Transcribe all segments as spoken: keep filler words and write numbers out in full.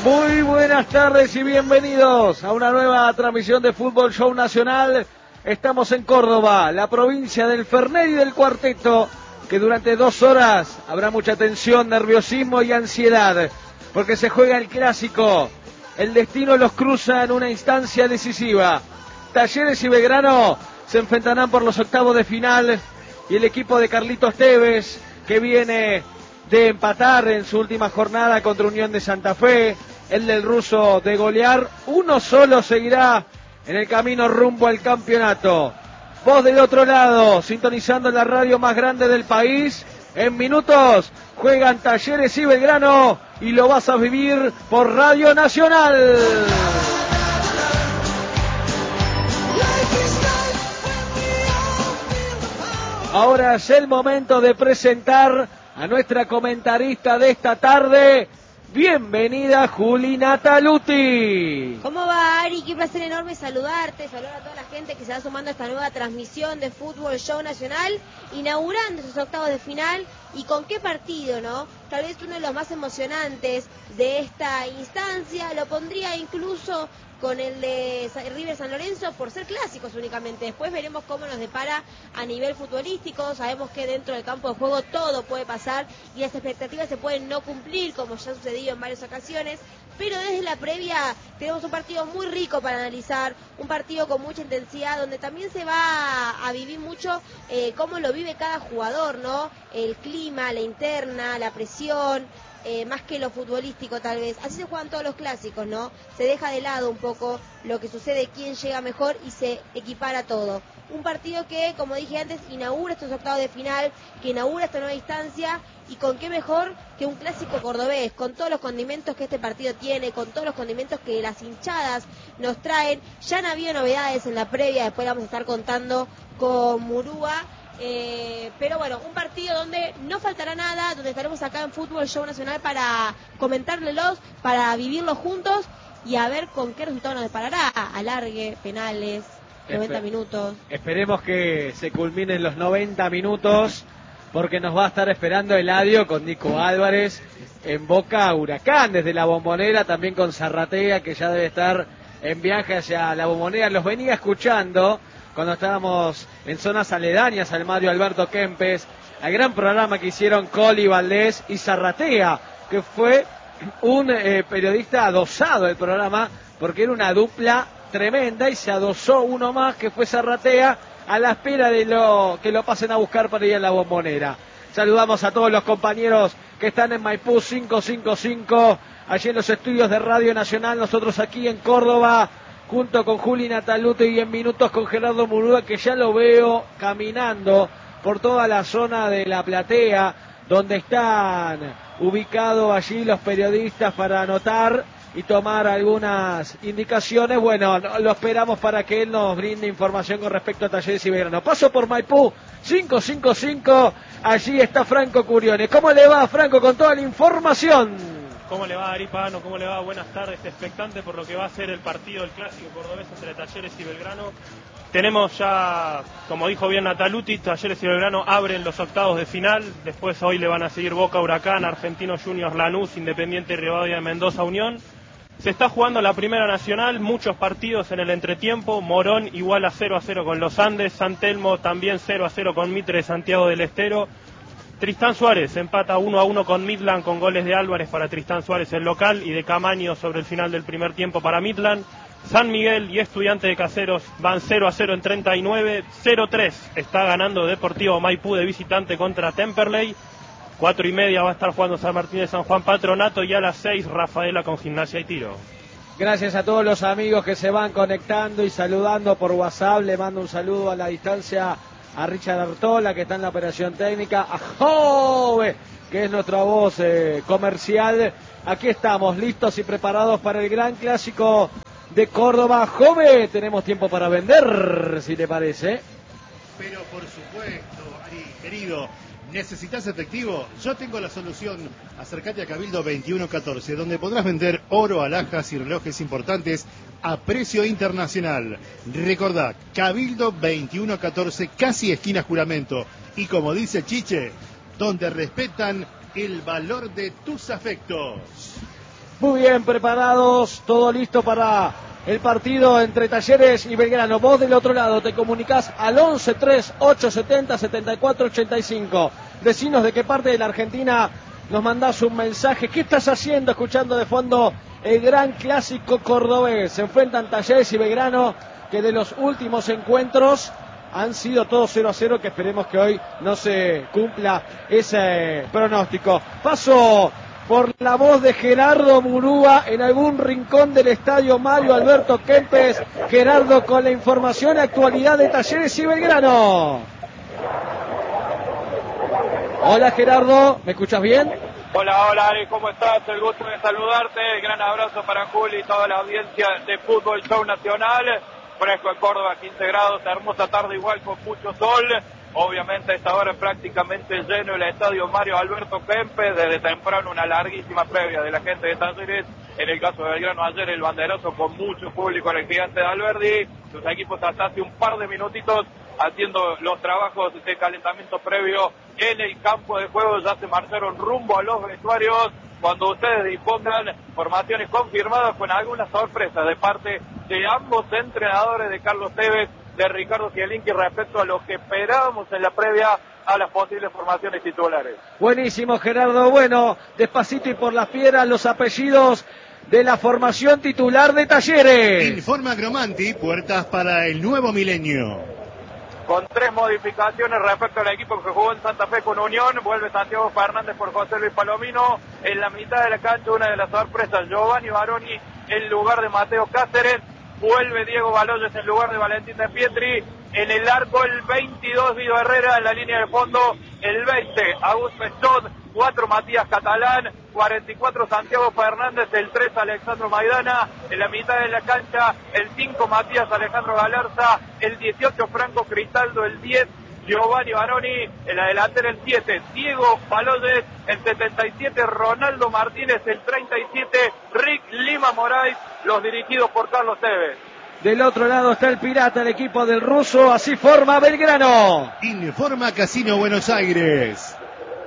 Muy buenas tardes y bienvenidos a una nueva transmisión de Fútbol Show Nacional. Estamos en Córdoba, la provincia del Fernet y del Cuarteto, que durante dos horas habrá mucha tensión, nerviosismo y ansiedad, porque se juega el clásico. El destino los cruza en una instancia decisiva. Talleres y Belgrano se enfrentarán por los octavos de final y el equipo de Carlitos Tevez, que viene de empatar en su última jornada contra Unión de Santa Fe, el del ruso de golear, uno solo seguirá en el camino rumbo al campeonato. Vos del otro lado, sintonizando la radio más grande del país, en minutos juegan Talleres y Belgrano y lo vas a vivir por Radio Nacional. Ahora es el momento de presentar a nuestra comentarista de esta tarde. Bienvenida, Juli Nataluti. ¿Cómo va, Ari? Qué placer enorme saludarte, saludar a toda la gente que se va sumando a esta nueva transmisión de Fútbol Show Nacional, inaugurando sus octavos de final. ¿Y con qué partido, no? Tal vez uno de los más emocionantes de esta instancia, lo pondría incluso con el de River San Lorenzo por ser clásicos únicamente. Después veremos cómo nos depara a nivel futbolístico. Sabemos que dentro del campo de juego todo puede pasar y las expectativas se pueden no cumplir, como ya ha sucedido en varias ocasiones. Pero desde la previa tenemos un partido muy rico para analizar, un partido con mucha intensidad, donde también se va a vivir mucho eh, cómo lo vive cada jugador, ¿no? El clima, la interna, la presión, eh, más que lo futbolístico tal vez. Así se juegan todos los clásicos, ¿no? Se deja de lado un poco lo que sucede, quién llega mejor y se equipara todo. Un partido que, como dije antes, inaugura estos octavos de final, que inaugura esta nueva instancia, y con qué mejor que un clásico cordobés, con todos los condimentos que este partido tiene, con todos los condimentos que las hinchadas nos traen. Ya han habido novedades en la previa, después vamos a estar contando con Murúa, eh, pero bueno, un partido donde no faltará nada, donde estaremos acá en Fútbol Show Nacional para comentárselos, para vivirlos juntos y a ver con qué resultado nos deparará. Alargue, penales, noventa minutos. Esperemos que se culminen los noventa minutos, porque nos va a estar esperando Eladio con Nico Álvarez en Boca Huracán desde la Bombonera, también con Zarratea, que ya debe estar en viaje hacia la Bombonera. Los venía escuchando cuando estábamos en zonas aledañas al Mario Alberto Kempes, al gran programa que hicieron Coli Valdés y Zarratea, que fue un eh, periodista adosado del programa, porque era una dupla tremenda, y se adosó uno más, que fue Zarratea, a la espera de lo que lo pasen a buscar para ir a la Bombonera. Saludamos a todos los compañeros que están en Maipú cinco cinco cinco, allí en los estudios de Radio Nacional, nosotros aquí en Córdoba, junto con Juli Nataluti y en minutos con Gerardo Murúa, que ya lo veo caminando por toda la zona de la platea, donde están ubicados allí los periodistas para anotar y tomar algunas indicaciones. Bueno, lo esperamos para que él nos brinde información con respecto a Talleres y Belgrano. Paso por Maipú cinco cinco cinco, allí está Franco Curione. ¿Cómo le va, Franco, con toda la información? ¿Cómo le va, Ari Pagano? ¿Cómo le va? Buenas tardes, expectante por lo que va a ser el partido del clásico cordobés entre Talleres y Belgrano. Tenemos ya, como dijo bien Nataluti, Talleres y Belgrano abren los octavos de final. Después hoy le van a seguir Boca Huracán, Argentinos Juniors Lanús, Independiente Rivadavia de Mendoza Unión. Se está jugando la Primera Nacional, muchos partidos en el entretiempo. Morón igual a cero a cero con Los Andes, San Telmo también cero a cero con Mitre de Santiago del Estero. Tristán Suárez empata uno a uno con Midland con goles de Álvarez para Tristán Suárez el local y de Camaño sobre el final del primer tiempo para Midland. San Miguel y Estudiante de Caseros van cero a cero en treinta y nueve, cero a tres está ganando Deportivo Maipú de visitante contra Temperley. Cuatro y media va a estar jugando San Martín de San Juan Patronato, y a las seis Rafaela con Gimnasia y Tiro. Gracias a todos los amigos que se van conectando y saludando por WhatsApp. Le mando un saludo a la distancia a Richard Artola, que está en la operación técnica, a Jove, que es nuestra voz eh, comercial. Aquí estamos, listos y preparados para el gran clásico de Córdoba. Jove, tenemos tiempo para vender, si te parece. Pero por supuesto, Ari, querido, ¿necesitas efectivo? Yo tengo la solución. Acércate a Cabildo veintiuno catorce, donde podrás vender oro, alhajas y relojes importantes a precio internacional. Recordá, Cabildo veintiuno catorce, casi esquina Juramento. Y como dice Chiche, donde respetan el valor de tus afectos. Muy bien preparados, todo listo para el partido entre Talleres y Belgrano. Vos del otro lado te comunicás al once tres ocho setenta setenta y cuatro ochenta y cinco. Decinos de qué parte de la Argentina nos mandás un mensaje. ¿Qué estás haciendo escuchando de fondo el gran clásico cordobés? Se enfrentan Talleres y Belgrano, que de los últimos encuentros han sido todos cero a cero, que esperemos que hoy no se cumpla ese pronóstico. Paso por la voz de Gerardo Murúa en algún rincón del estadio Mario Alberto Kempes. Gerardo, con la información y actualidad de Talleres y Belgrano. Hola Gerardo, ¿me escuchas bien? Hola, hola Ari, ¿cómo estás? El gusto de saludarte, gran abrazo para Juli y toda la audiencia de Fútbol Show Nacional. Fresco en Córdoba, quince grados, hermosa tarde igual con mucho sol. Obviamente a esta hora prácticamente lleno el estadio Mario Alberto Kempes, desde temprano una larguísima previa de la gente de Talleres. En el caso de Belgrano ayer el banderazo con mucho público en el Gigante de Alberdi. Sus equipos hasta hace un par de minutitos haciendo los trabajos de calentamiento previo en el campo de juego. Ya se marcharon rumbo a los vestuarios. Cuando ustedes dispongan, formaciones confirmadas con algunas sorpresas de parte de ambos entrenadores, de Carlos Tevez, de Ricardo Zielinski, respecto a lo que esperábamos en la previa a las posibles formaciones titulares. Buenísimo, Gerardo. Bueno, despacito y por las piedras los apellidos de la formación titular de Talleres. Informa Gromanti, puertas para el nuevo milenio. Con tres modificaciones respecto al equipo que jugó en Santa Fe con Unión. Vuelve Santiago Fernández por José Luis Palomino. En la mitad de la cancha, una de las sorpresas, Giovanni Baroni en lugar de Mateo Cáceres. Vuelve Diego Baloyes en lugar de Valentín de Pietri. En el arco el veintidós, Guido Herrera. En la línea de fondo el veinte, Augusto Pestot. cuatro, Matías Catalán. cuarenta y cuatro, Santiago Fernández. El tres, Alexandro Maidana. En la mitad de la cancha el cinco, Matías Alejandro Galarza. El dieciocho, Franco Cristaldo. El diez, Giovanni Baroni. En la delantera el siete, Diego Baloyes. El setenta y siete, Ronaldo Martínez. El treinta y siete, Rick Lima Moraes. Los dirigidos por Carlos Tevez. Del otro lado está el Pirata, el equipo del ruso. Así forma Belgrano. Informa Casino Buenos Aires.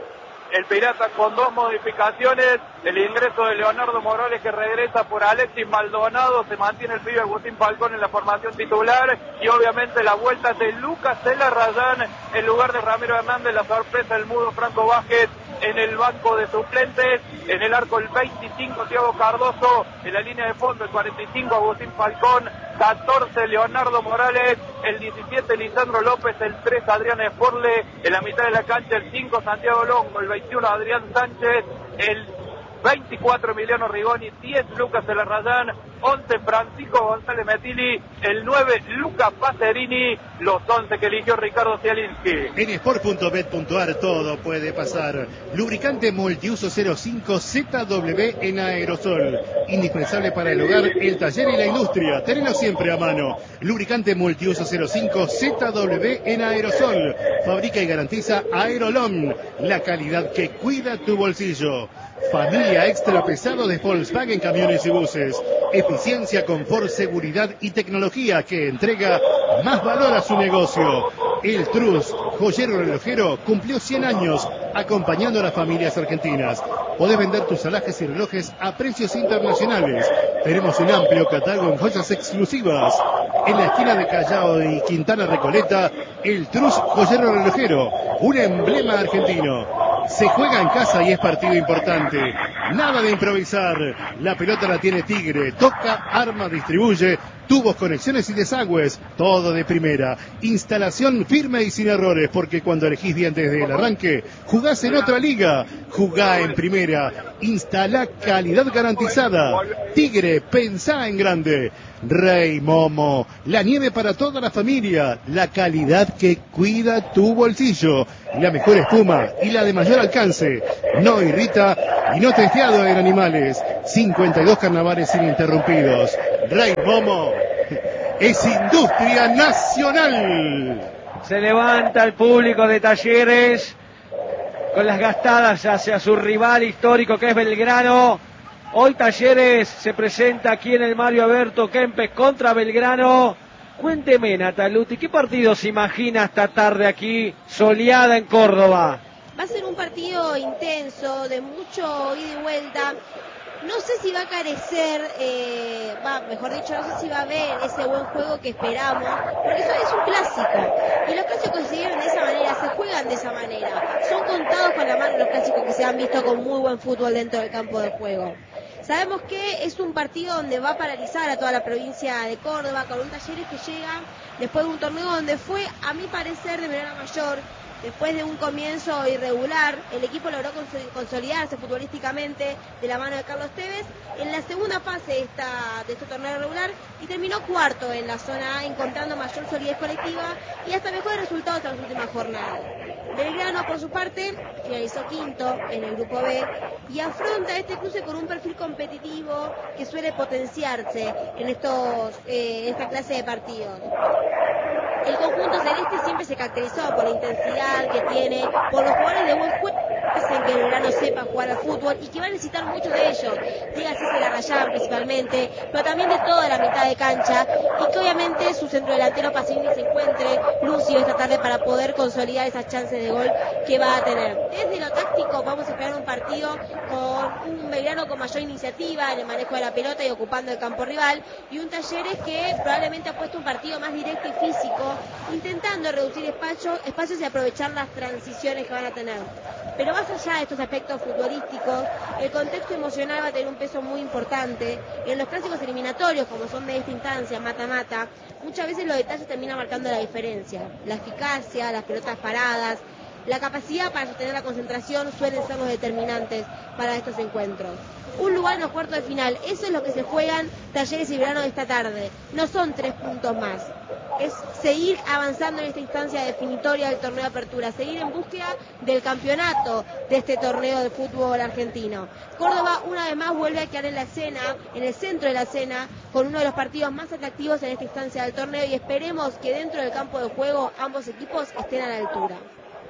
El Pirata con dos modificaciones, el ingreso de Leonardo Morales, que regresa por Alexis Maldonado, se mantiene el pibe Agustín Falcón en la formación titular, y obviamente la vuelta de Lucas Elarrayán en lugar de Ramiro Hernández, la sorpresa del mudo Franco Vázquez en el banco de suplentes. En el arco el veinticinco, Thiago Cardoso. En la línea de fondo el cuarenta y cinco, Agustín Falcón. catorce, Leonardo Morales. El diecisiete, Lisandro López. El tres, Adrián Esporle. En la mitad de la cancha el cinco, Santiago Longo. El veintiuno, Adrián Sánchez. El veinticuatro, Emiliano Rigoni. diez, Lucas Elarrayán. once, Francisco González Metili. El nueve, Luca Pacerini. Los once que eligió Ricardo Zielinski. En sport punto bet punto ar todo puede pasar. Lubricante multiuso cero cinco Z W en aerosol. Indispensable para el hogar, el taller y la industria. Tenelo siempre a mano. Lubricante multiuso cero cinco Z W en aerosol. Fabrica y garantiza Aerolón. La calidad que cuida tu bolsillo. Familia extra pesado de Volkswagen Camiones y Buses. Eficiencia, confort, seguridad y tecnología que entrega más valor a su negocio. El Trus, joyero relojero, cumplió cien años acompañando a las familias argentinas. Podés vender tus alhajes y relojes a precios internacionales. Tenemos un amplio catálogo en joyas exclusivas. En la esquina de Callao y Quintana Recoleta, el Trus Joyero Relojero, un emblema argentino. Se juega en casa y es partido importante. Nada de improvisar. La pelota la tiene Tigre. Toca, arma, distribuye. Tubos, conexiones y desagües. Todo de primera. Instalación firme y sin errores. Porque cuando elegís bien desde el arranque, jugás en otra liga. Jugá en primera. Instala calidad garantizada. Tigre, pensá en grande. Rey Momo, la nieve para toda la familia, la calidad que cuida tu bolsillo, la mejor espuma y la de mayor alcance, no irrita y no testeado en animales, cincuenta y dos carnavales ininterrumpidos. Rey Momo es industria nacional. Se levanta el público de Talleres con las gastadas hacia su rival histórico que es Belgrano. Hoy Talleres se presenta aquí en el Mario Alberto Kempes contra Belgrano. Cuénteme, Nataluti, ¿qué partido se imagina esta tarde aquí, soleada en Córdoba? Va a ser un partido intenso, de mucho ida y vuelta. No sé sé si va a carecer, eh, va, mejor dicho, no sé si va a haber ese buen juego que esperamos, porque eso es un clásico, y los clásicos se siguen de esa manera, se juegan de esa manera. Son contados con la mano los clásicos que se han visto con muy buen fútbol dentro del campo de juego. Sabemos que es un partido donde va a paralizar a toda la provincia de Córdoba, con un Talleres que llega después de un torneo donde fue, a mi parecer, de manera mayor. Después de un comienzo irregular, el equipo logró consolidarse futbolísticamente de la mano de Carlos Tevez en la segunda fase de, esta, de este torneo regular y terminó cuarto en la zona A, encontrando mayor solidez colectiva y hasta mejores resultados en las últimas jornadas. Belgrano, por su parte, finalizó quinto en el grupo B y afronta este cruce con un perfil competitivo que suele potenciarse en estos, eh, esta clase de partidos. El conjunto celeste siempre se caracterizó por la intensidad que tiene, por los jugadores de buen juego que hacen que el Belgrano sepa jugar al fútbol y que va a necesitar muchos de ellos, dígase Larrayán principalmente, pero también de toda la mitad de cancha y que obviamente su centro delantero Pacini se encuentre lúcido esta tarde para poder consolidar esas chances de gol que va a tener. Desde lo táctico vamos a esperar un partido con un Belgrano con mayor iniciativa en el manejo de la pelota y ocupando el campo rival y un Talleres que probablemente ha puesto un partido más directo y físico, intentando reducir espacio, espacios y aprovechar las transiciones que van a tener. Pero más allá de estos aspectos futbolísticos, el contexto emocional va a tener un peso muy importante. En los clásicos eliminatorios, como son de esta instancia, mata-mata, muchas veces los detalles terminan marcando la diferencia. La eficacia, las pelotas paradas, la capacidad para sostener la concentración suelen ser los determinantes para estos encuentros. Un lugar en los cuartos de final, eso es lo que se juegan Talleres y Belgrano esta tarde. No son tres puntos más. Es seguir avanzando en esta instancia definitoria del torneo de apertura, seguir en búsqueda del campeonato de este torneo de fútbol argentino. Córdoba una vez más vuelve a quedar en la escena, en el centro de la escena, con uno de los partidos más atractivos en esta instancia del torneo y esperemos que dentro del campo de juego ambos equipos estén a la altura.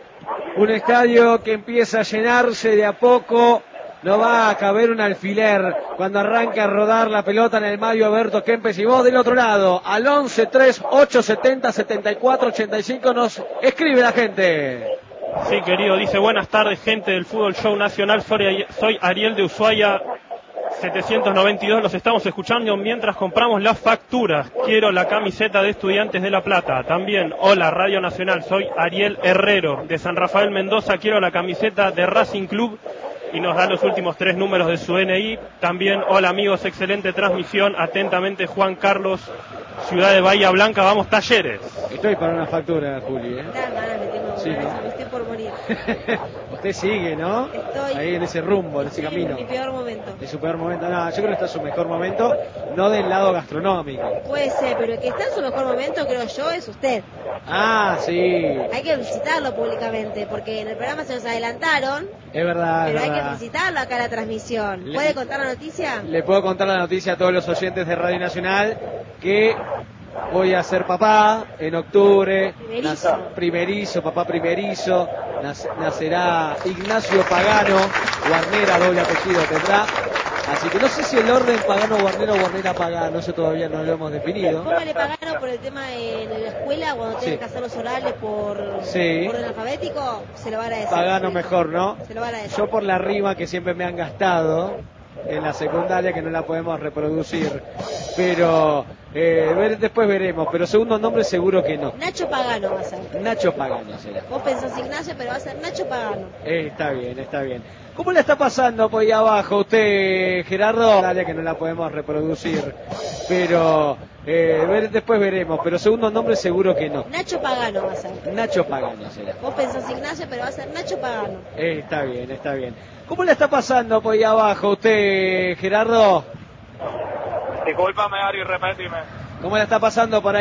Un estadio que empieza a llenarse de a poco. No va a caber un alfiler cuando arranca a rodar la pelota en el Mario Alberto Kempes. Y vos del otro lado, al once tres ocho setenta setenta y cuatro ochenta y cinco nos escribe la gente. Sí, querido, dice: buenas tardes, gente del Fútbol Show Nacional. Soy, soy Ariel de Ushuaia setecientos noventa y dos. Los estamos escuchando mientras compramos las facturas. Quiero la camiseta de Estudiantes de La Plata. También, hola Radio Nacional, soy Ariel Herrero de San Rafael Mendoza. Quiero la camiseta de Racing Club. Y nos da los últimos tres números de su N I. También, hola amigos, excelente transmisión. Atentamente, Juan Carlos, Ciudad de Bahía Blanca. Vamos, Talleres. Estoy para una factura, Juli, ¿eh? Claro, nada, me tengo Sí, una ¿no? vez, me estoy por morir. Usted sigue, ¿no? Estoy ahí en ese rumbo, en ese camino. En mi peor momento. En su peor momento. No, yo creo que está en su mejor momento, no del lado gastronómico. Puede ser, pero el que está en su mejor momento, creo yo, es usted. Ah, sí. Hay que felicitarlo públicamente, porque en el programa se nos adelantaron. Es verdad, Pero es hay verdad. que felicitarlo acá en la transmisión. Le- ¿Puede contar la noticia? Le puedo contar la noticia a todos los oyentes de Radio Nacional que voy a ser papá en octubre. Primerizo. Nac- primerizo, papá primerizo. Nac- nacerá Ignacio Pagano, Guarnera, doble apellido tendrá. Así que no sé si el orden Pagano Guarnera o Guarnera Pagano, eso todavía no lo hemos definido. Póngale Pagano por el tema de la escuela, cuando Sí. tengan que hacer los orales por Sí. orden alfabético, se lo va a agradecer. Pagano Sí. mejor, ¿no? Se lo va a agradecer. Yo por la rima que siempre me han gastado en la secundaria, que no la podemos reproducir, pero eh, ver- después veremos, pero segundo nombre seguro que no. Nacho Pagano va a ser. Nacho Pagano será. Vos pensás Ignacio, pero va a ser Nacho Pagano. Eh, está bien, está bien. ¿Cómo le está pasando por ahí abajo usted, Gerardo? Dale, que no la podemos reproducir, pero eh, ver- después veremos, pero segundo nombre seguro que no. Nacho Pagano va a ser. Nacho Pagano será. Vos pensás Ignacio, pero va a ser Nacho Pagano. Eh, está bien, está bien. ¿Cómo le está pasando por ahí abajo usted, Gerardo? Discúlpame, Ari, repetime. ¿Cómo le está pasando por ahí?